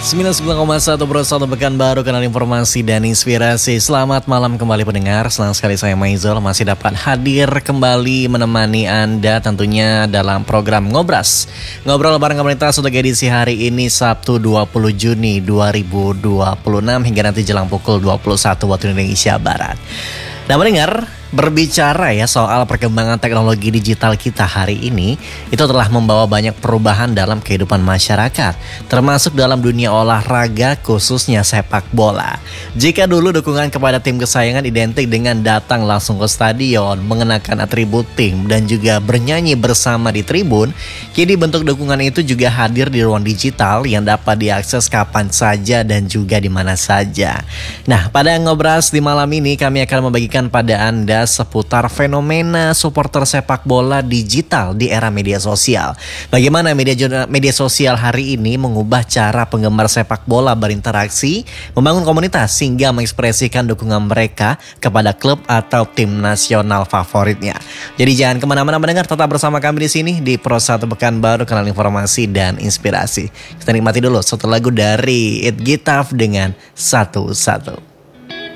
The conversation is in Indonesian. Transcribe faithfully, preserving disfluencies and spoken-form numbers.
sembilan puluh sembilan koma satu Pro satu Pekanbaru, kanal informasi dan inspirasi. Selamat malam kembali pendengar. Senang sekali saya Maizol masih dapat hadir kembali menemani Anda tentunya dalam program Ngobras. Ngobrol bareng komunitas untuk edisi hari ini Sabtu dua puluh Juni dua ribu dua puluh enam hingga nanti jelang pukul dua puluh satu waktu Indonesia Barat. Nah pendengar, berbicara ya soal perkembangan teknologi digital kita hari ini, itu telah membawa banyak perubahan dalam kehidupan masyarakat, termasuk dalam dunia olahraga khususnya sepak bola. Jika dulu dukungan kepada tim kesayangan identik dengan datang langsung ke stadion, mengenakan atribut tim dan juga bernyanyi bersama di tribun, kini bentuk dukungan itu juga hadir di ruang digital yang dapat diakses kapan saja dan juga di mana saja. Nah, pada Ngobras di malam ini kami akan membagikan pada Anda seputar fenomena supporter sepak bola digital di era media sosial. Bagaimana media media sosial hari ini mengubah cara penggemar sepak bola berinteraksi, membangun komunitas hingga mengekspresikan dukungan mereka kepada klub atau tim nasional favoritnya. Jadi jangan kemana-mana mendengar, tetap bersama kami di sini di Pro satu Pekanbaru, kanal informasi dan inspirasi. Kita nikmati dulu satu lagu dari It Gitaf dengan satu-satu.